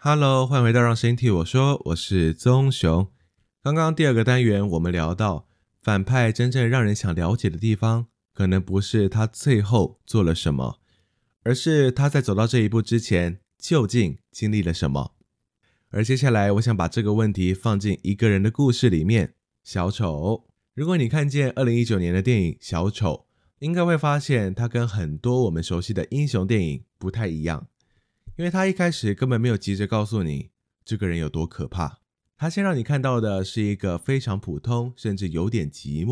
Hello，欢迎回到让声音替我说，我是宗雄。刚刚第二个单元我们聊到，反派真正让人想了解的地方，可能不是他最后做了什么，而是他在走到这一步之前，究竟经历了什么。而接下来我想把这个问题放进一个人的故事里面，小丑。如果你看见2019年的电影《小丑》，应该会发现他跟很多我们熟悉的英雄电影不太一样，因为他一开始根本没有急着告诉你这个人有多可怕，他先让你看到的是一个非常普通甚至有点寂寞